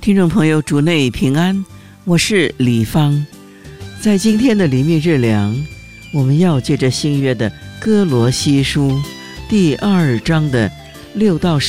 听众朋友，主内平安，我是李芳。在今天的灵命日粮，我们要借着新约的哥罗西书第2章的6到